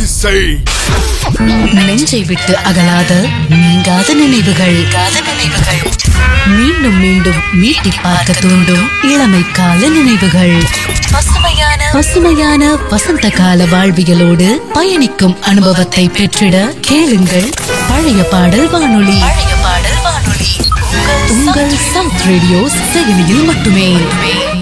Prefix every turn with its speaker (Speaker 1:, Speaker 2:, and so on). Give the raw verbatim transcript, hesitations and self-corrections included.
Speaker 1: இசை
Speaker 2: நெஞ்சை விட்டு அகலாத நீங்காத நினைவுகள் நினைவுகள் மீண்டும் மீண்டும் மீட்டி பார்க்க தூண்டும் இளமை கால நினைவுகள் பசுமையான பசுமையான வசந்த கால வாழ்வியலோடு பயணிக்கும் அனுபவத்தை பெற்றிட கேளுங்கள் பழைய பாடல் வானொலி பழைய பாடல் வானொலி உங்கள் சவுத் ரேடியோ செயலியில் மட்டுமே.